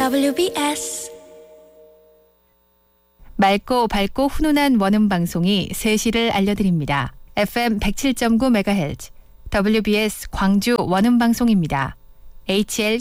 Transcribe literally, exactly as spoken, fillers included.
더블유비에스 맑고 밝고 훈훈한 원음 방송이 세 시를 알려드립니다. 에프엠 백칠 점 구 메가헤르츠 더블유비에스 광주 원음 방송입니다. 에이치엘